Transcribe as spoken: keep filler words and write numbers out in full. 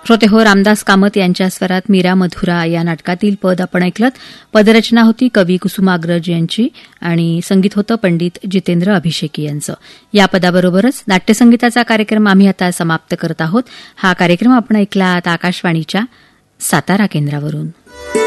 श्रोते हो, रामदास कामत यांच्या स्वरात मीरा मधुरा या नाटकातील पद आपण ऐकलं. पदरचना होती कवी कुसुमाग्रज यांची आणि संगीत होतं पंडित जितेंद्र अभिषेकी यांचं. या पदाबरोबरच नाट्यसंगीताचा कार्यक्रम आम्ही आता समाप्त करत आहोत. हा कार्यक्रम आपण ऐकला आकाशवाणीच्या सातारा केंद्रावरून.